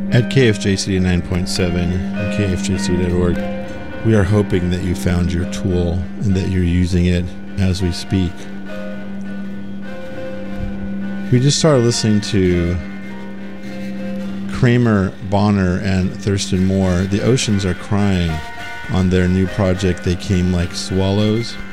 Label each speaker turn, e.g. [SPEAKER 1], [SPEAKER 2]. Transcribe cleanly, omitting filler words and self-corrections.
[SPEAKER 1] At KFJC 9.7 and KFJC.org, we are hoping that you found your tool and that you're using it as we speak. We just started listening to Kramer, Bonner, and Thurston Moore. The Oceans Are Crying on their new project, They Came Like Swallows.